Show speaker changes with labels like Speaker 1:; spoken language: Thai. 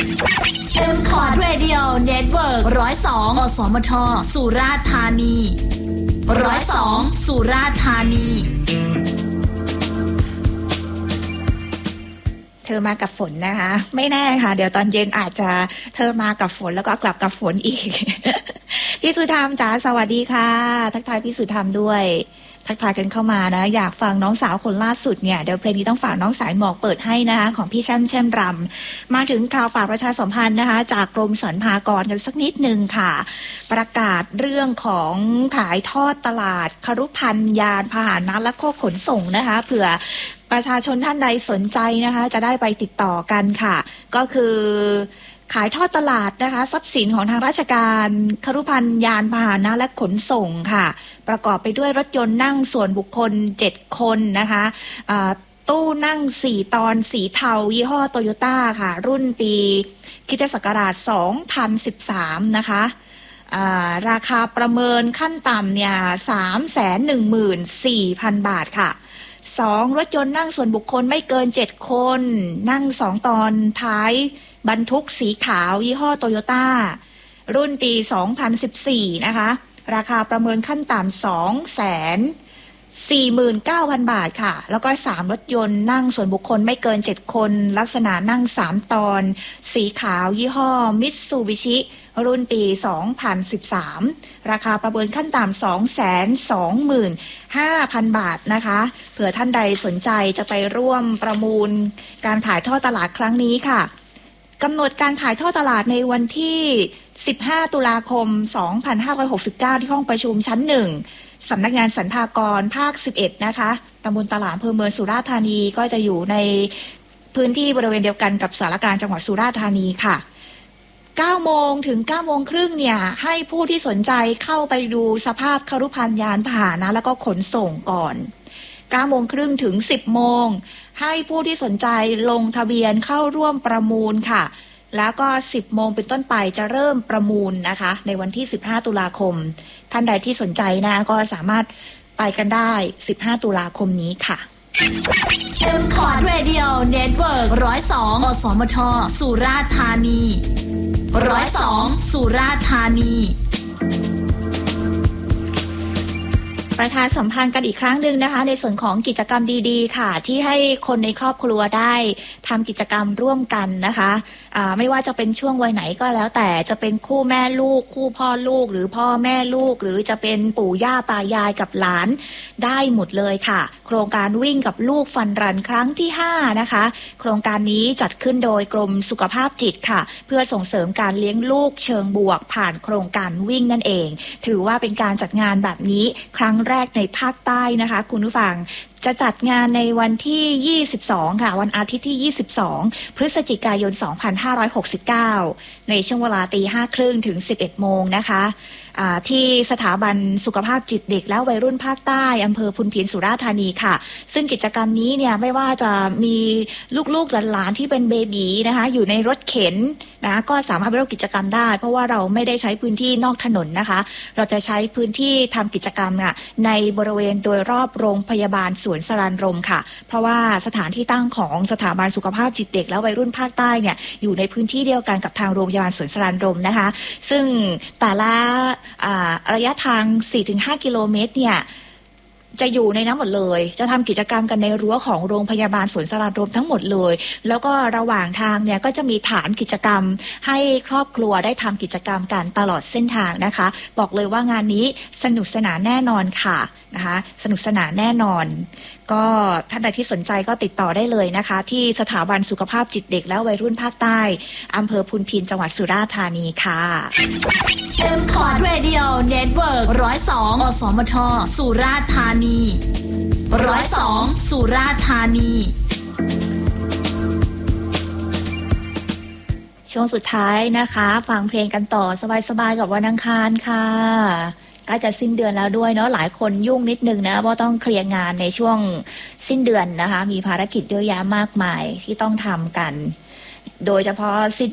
Speaker 1: M-Cord Radio Network 102 อสมทสุราษฎร์ธานี102สุราษฎร์ธานี
Speaker 2: เธอมากับฝนนะคะไม่แน่ค่ะเดี๋ยวตอนเย็นอาจจะเธอมากับฝนแล้วก็กลับกับฝนอีก พี่สุธรรมจ๋าสวัสดีค่ะทักทายพี่สุธรรมด้วยทักทายกันเข้ามานะอยากฟังน้องสาวคนล่าสุดเนี่ยเดี๋ยวเพลงนี้ต้องฝากน้องสายหมอกเปิดให้นะคะของพี่แช่มรำมาถึงข่าวฝากประชาสัมพันธ์นะคะจากกรมสรรพากรกันสักนิดนึงค่ะประกาศเรื่องของขายทอดตลาดครุภัณฑ์ยานพาหนะและโคขนส่งนะคะเผื่อประชาชนท่านใดสนใจนะคะจะได้ไปติดต่อกันค่ะก็คือขายทอดตลาดนะคะทรัพย์สินของทางราชการครุภัณฑ์ยานพาหนะและขนส่งค่ะประกอบไปด้วยรถยนต์นั่งส่วนบุคคล7คนนะคะตู้นั่ง4ตอนสีเทายี่ห้อโตโยต้าค่ะรุ่นปีคริสตศักราช2013นะคะราคาประเมินขั้นต่ำเนี่ย 314,000 บาทค่ะ2รถยนต์นั่งส่วนบุคคลไม่เกิน7คนนั่ง2ตอนท้ายบรรทุกสีขาวยี่ห้อโตโยต้ารุ่นปี2014นะคะราคาประเมินขั้นต่ำ249,000 บาทค่ะแล้วก็3รถยนต์นั่งส่วนบุคคลไม่เกิน7คนลักษณะนั่ง3ตอนสีขาวยี่ห้อมิตซูบิชิรุ่นปี2013ราคาประเมินขั้นต่ำ225,000 บาทนะคะเผื่อท่านใดสนใจจะไปร่วมประมูลการขายทอดตลาดครั้งนี้ค่ะกำหนดการขายทอดตลาดในวันที่15ตุลาคม2569ที่ห้องประชุมชั้น1สำนักงานสรรพากรภาค11นะคะตำบลตลาดอำเภอเมืองสุราษฎร์ธานีก็จะอยู่ในพื้นที่บริเวณเดียวกันกับสารกลางจังหวัดสุราษฎร์ธานีค่ะ9โมงถึง9โมงครึ่งเนี่ยให้ผู้ที่สนใจเข้าไปดูสภาพครุภัณฑ์ยานพาหนะแล้วก็ขนส่งก่อน9โมงครึ่งถึง10โมงให้ผู้ที่สนใจลงทะเบียนเข้าร่วมประมูลค่ะแล้วก็10โมงเป็นต้นไปจะเริ่มประมูลนะคะในวันที่15ตุลาคมท่านใดที่สนใจนะก็สามารถไปกันได้15ตุลาคมนี้ค่ะ
Speaker 1: M-Cord Radio Network 102 อสมทสุราษฎร์ธานี102สุราษฎร์ธานี
Speaker 2: ประชาสัมพันธ์กันอีกครั้งหนึ่งนะคะในส่วนของกิจกรรมดีๆค่ะที่ให้คนในครอบครัวได้ทำกิจกรรมร่วมกันนะคะไม่ว่าจะเป็นช่วงวัยไหนก็แล้วแต่จะเป็นคู่แม่ลูกคู่พ่อลูกหรือพ่อแม่ลูกหรือจะเป็นปู่ย่าตายายกับหลานได้หมดเลยค่ะโครงการวิ่งกับลูกฟันรันครั้งที่5นะคะโครงการนี้จัดขึ้นโดยกรมสุขภาพจิตค่ะเพื่อส่งเสริมการเลี้ยงลูกเชิงบวกผ่านโครงการวิ่งนั่นเองถือว่าเป็นการจัดงานแบบนี้ครั้งแรกในภาคใต้นะคะคุณผู้ฟังจะจัดงานในวันที่22ค่ะวันอาทิตย์ที่22พฤศจิกายน2569ในช่วงเวลา 5:30 นถึง 11 โมงนะคะที่สถาบันสุขภาพจิตเด็กและวัยรุ่นภาคใต้อำเภอพุนพินสุราษฎร์ธานีค่ะซึ่งกิจกรรมนี้เนี่ยไม่ว่าจะมีลูกๆหลานๆที่เป็นเบบีนะคะอยู่ในรถเข็นนะก็สามารถไปร่วมกิจกรรมได้เพราะว่าเราไม่ได้ใช้พื้นที่นอกถนนนะคะเราจะใช้พื้นที่ทำกิจกรรมในบริเวณโดยรอบโรงพยาบาลสวนสรานรมค่ะเพราะว่าสถานที่ตั้งของสถาบันสุขภาพจิตเด็กและวัยรุ่นภาคใต้เนี่ยอยู่ในพื้นที่เดียวกันกับทางโรงพยาบาลสวนสรานรมนะคะซึ่งแต่ละระยะทาง 4-5 กิโลเมตรเนี่ยจะอยู่ในนั้นหมดเลยจะทำกิจกรรมกันในรั้วของโรงพยาบาลสวนสรานรมทั้งหมดเลยแล้วก็ระหว่างทางเนี่ยก็จะมีฐานกิจกรรมให้ครอบครัวได้ทำกิจกรรมกันตลอดเส้นทางนะคะบอกเลยว่างานนี้สนุกสนานแน่นอนค่ะนะคะสนุกสนานแน่นอนก็ท่านใดที่สนใจก็ติดต่อได้เลยนะคะที่สถาบันสุขภาพจิตเด็กและวัยรุ่นภาคใต้อำเภอพุนพินจังหวัดสุราษฎร์ธานีค่ะ
Speaker 1: M-Cord Radio Network 102 อสมทสุราษฎร์ธานี102สุราษฎร์ธานี
Speaker 2: ช่วงสุดท้ายนะคะฟังเพลงกันต่อสบายๆกับวันอังคารค่ะใกล้จะสิ้นเดือนแล้วด้วยเนาะหลายคนยุ่งนิดนึงนะเพราะต้องเคลียร์งานในช่วงสิ้นเดือนนะคะมีภารกิจเยอะแยะมากมายที่ต้องทำกันโดยเฉพาะสิ้น